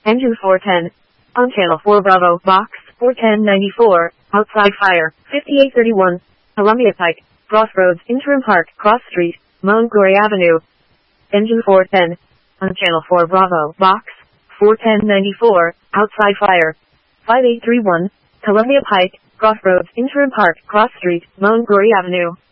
Engine 410. On channel 4 Bravo, box 41094, outside fire, 5831, Columbia Pike, Crossroads, Interim Park, Cross Street, Montgomery Avenue. Engine 410. On channel 4 Bravo, box 41094, outside fire, 5831, Columbia Pike, Crossroads, Interim Park, Cross Street, Montgomery Avenue.